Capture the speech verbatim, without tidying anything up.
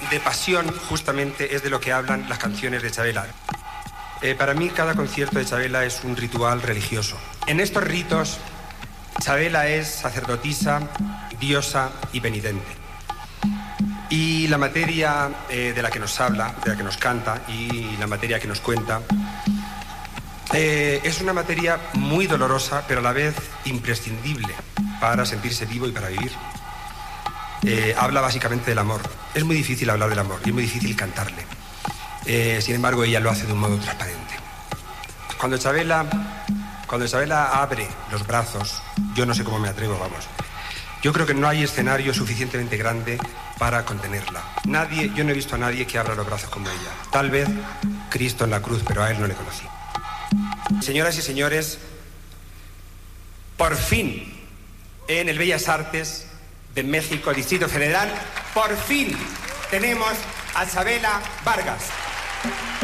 de pasión, justamente, es de lo que hablan las canciones de Chabela. Eh, para mí, cada concierto de Chabela es un ritual religioso. En estos ritos, Chabela es sacerdotisa, diosa y penitente. Y la materia eh, de la que nos habla, de la que nos canta, y la materia que nos cuenta, eh, es una materia muy dolorosa, pero a la vez imprescindible para sentirse vivo y para vivir. Eh, habla básicamente del amor. Es muy difícil hablar del amor y es muy difícil cantarle. Eh, sin embargo, ella lo hace de un modo transparente. Cuando Chabela, cuando Chabela abre los brazos, yo no sé cómo me atrevo, vamos. Yo creo que no hay escenario suficientemente grande para contenerla. Nadie, yo no he visto a nadie que abra los brazos como ella. Tal vez Cristo en la cruz, pero a él no le conocí. Señoras y señores, por fin, en el Bellas Artes de México, Distrito Federal, por fin tenemos a Chabela Vargas.